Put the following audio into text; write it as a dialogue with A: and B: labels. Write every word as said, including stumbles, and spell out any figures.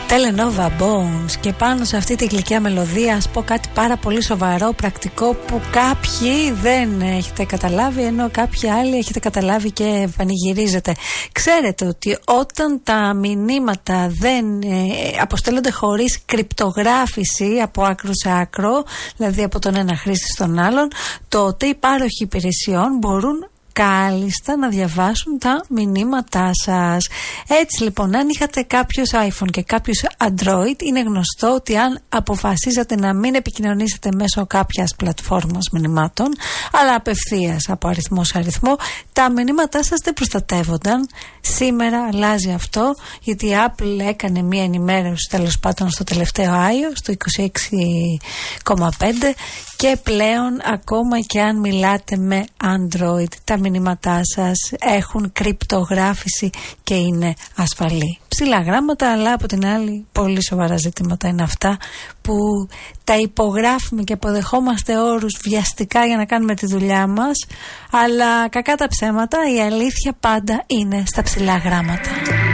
A: Telenova Bones, και πάνω σε αυτή τη γλυκιά μελωδία ας πω κάτι πάρα πολύ σοβαρό, πρακτικό, που κάποιοι δεν έχετε καταλάβει, ενώ κάποιοι άλλοι έχετε καταλάβει και πανηγυρίζετε. Ξέρετε ότι όταν τα μηνύματα δεν ε, αποστέλλονται χωρίς κρυπτογράφηση από άκρο σε άκρο, δηλαδή από τον ένα χρήστη στον άλλον, τότε οι πάροχοι υπηρεσιών μπορούν κάλλιστα να διαβάσουν τα μηνύματά σας. Έτσι λοιπόν, αν είχατε κάποιος iPhone και κάποιος Android, είναι γνωστό ότι αν αποφασίζατε να μην επικοινωνήσετε μέσω κάποιας πλατφόρμας μηνυμάτων, αλλά απευθείας από αριθμό σε αριθμό, τα μηνύματά σας δεν προστατεύονταν. Σήμερα αλλάζει αυτό, γιατί η Apple έκανε μία ενημέρωση τέλος πάντων στο τελευταίο iOS, στο είκοσι έξι κόμμα πέντε, και πλέον ακόμα και αν μιλάτε με Android, τα μηνύματά σας έχουν κρυπτογράφηση και είναι ασφαλή. Ψηλά γράμματα, αλλά από την άλλη πολύ σοβαρά ζητήματα είναι αυτά που τα υπογράφουμε και αποδεχόμαστε όρους βιαστικά για να κάνουμε τη δουλειά μας, αλλά κακά τα ψέματα, η αλήθεια πάντα είναι στα ψηλά γράμματα.